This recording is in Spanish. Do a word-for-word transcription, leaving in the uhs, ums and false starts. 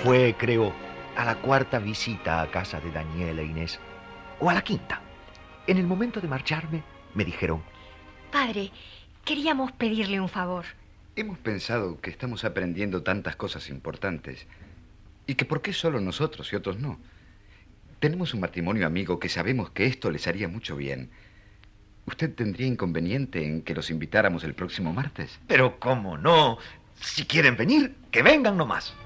Fue, creo, a la cuarta visita a casa de Daniel e Inés. O a la quinta. En el momento de marcharme, me dijeron: Padre, queríamos pedirle un favor. Hemos pensado que estamos aprendiendo tantas cosas importantes y que por qué solo nosotros y otros no. Tenemos un matrimonio amigo que sabemos que esto les haría mucho bien. ¿Usted tendría inconveniente en que los invitáramos el próximo martes? Pero cómo no. Si quieren venir, que vengan nomás.